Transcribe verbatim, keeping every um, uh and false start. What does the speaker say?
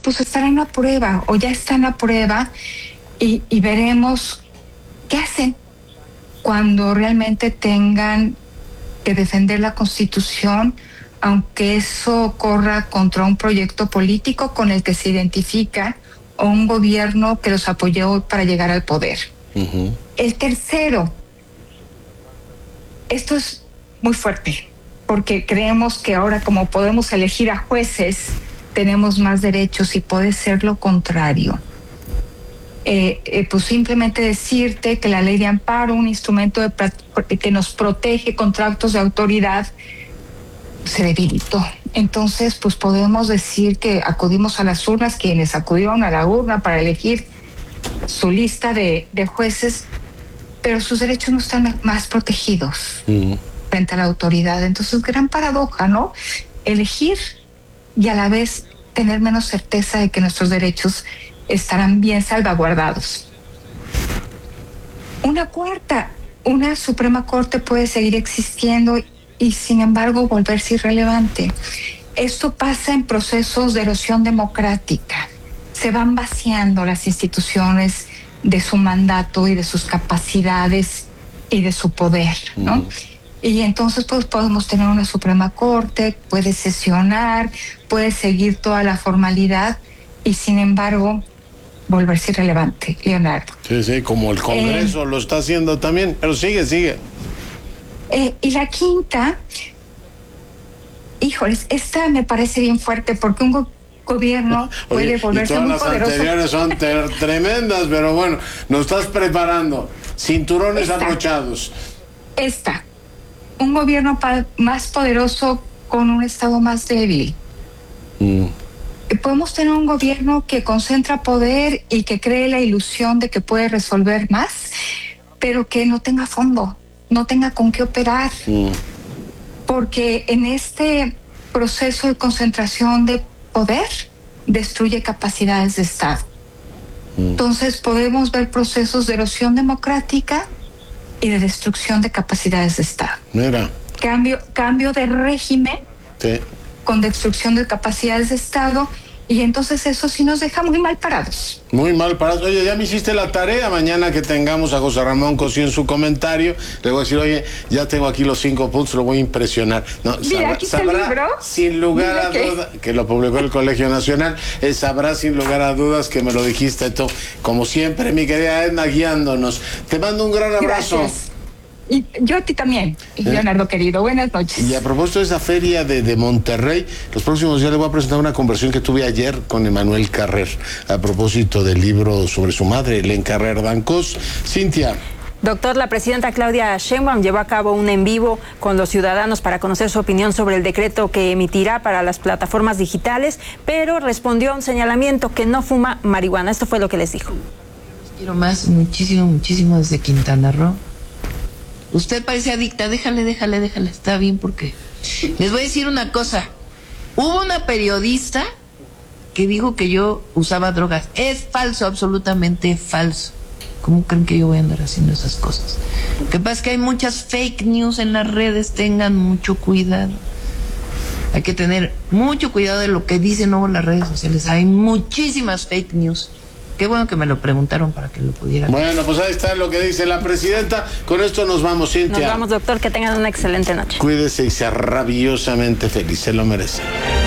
pues estarán a prueba o ya están a prueba y, y veremos qué hacen cuando realmente tengan que defender la Constitución, aunque eso corra contra un proyecto político con el que se identifica o un gobierno que los apoyó para llegar al poder. Uh-huh. El tercero, esto es muy fuerte, porque creemos que ahora como podemos elegir a jueces, tenemos más derechos y puede ser lo contrario. Eh, eh, pues simplemente decirte que la ley de amparo, un instrumento de, que nos protege contra actos de autoridad, se debilitó. Entonces, pues podemos decir que acudimos a las urnas, quienes acudieron a la urna para elegir su lista de, de jueces, pero sus derechos no están más protegidos mm. frente a la autoridad. Entonces, gran paradoja, ¿no? Elegir y a la vez tener menos certeza de que nuestros derechos estarán bien salvaguardados. Una cuarta, una Suprema Corte puede seguir existiendo y sin embargo volverse irrelevante. Esto pasa en procesos de erosión democrática. Se van vaciando las instituciones de su mandato y de sus capacidades y de su poder, ¿no? Mm. Y entonces pues podemos tener una Suprema Corte, puede sesionar, puede seguir toda la formalidad y sin embargo volverse irrelevante, Leonardo. Sí, sí, como el Congreso eh, lo está haciendo también, pero sigue, sigue. Eh, y la quinta, híjoles, esta me parece bien fuerte porque un go- gobierno puede Oye, volverse muy poderoso. Las anteriores son ter- tremendas, pero bueno, nos estás preparando. Cinturones esta, abrochados. Esta, un gobierno pa- más poderoso con un Estado más débil. Mm. Podemos tener un gobierno que concentra poder y que cree la ilusión de que puede resolver más, pero que no tenga fondo, no tenga con qué operar. Mm. Porque en este proceso de concentración de poder destruye capacidades de Estado. Mm. Entonces podemos ver procesos de erosión democrática y de destrucción de capacidades de Estado. Mira. Cambio, cambio de régimen sí. con destrucción de capacidades de Estado. Y entonces eso sí nos deja muy mal parados. Muy mal parados. Oye, ya me hiciste la tarea. Mañana que tengamos a José Ramón Cosío en su comentario, le voy a decir, oye, ya tengo aquí los cinco puntos, lo voy a impresionar. No, Mira, sabrá, aquí está sabrá el libro. Sin lugar Mira a que... dudas, que lo publicó el Colegio Nacional, eh, sabrá sin lugar a dudas que me lo dijiste tú. Como siempre, mi querida Edna, guiándonos. Te mando un gran abrazo. Gracias. Y yo a ti también, Leonardo, ¿Eh? querido. Buenas noches. Y a propósito de esa feria de, de Monterrey, los próximos días le voy a presentar una conversación que tuve ayer con Emanuel Carrer, a propósito del libro sobre su madre, Helen Carrer Dancos. Cintia. Doctor, la presidenta Claudia Sheinbaum llevó a cabo un en vivo con los ciudadanos para conocer su opinión sobre el decreto que emitirá para las plataformas digitales, pero respondió a un señalamiento que no fuma marihuana. Esto fue lo que les dijo. Quiero más, muchísimo, muchísimo desde Quintana Roo. Usted parece adicta, déjale, déjale, déjale, está bien porque... Les voy a decir una cosa, hubo una periodista que dijo que yo usaba drogas. Es falso, absolutamente falso. ¿Cómo creen que yo voy a andar haciendo esas cosas? Lo que pasa es que hay muchas fake news en las redes, tengan mucho cuidado. Hay que tener mucho cuidado de lo que dicen luego las redes sociales. Hay muchísimas fake news. Qué bueno que me lo preguntaron para que lo pudiera. Bueno, pues ahí está lo que dice la presidenta. Con esto nos vamos, Cintia. Nos vamos, doctor. Que tengan una excelente noche. Cuídese y sea rabiosamente feliz. Se lo merece.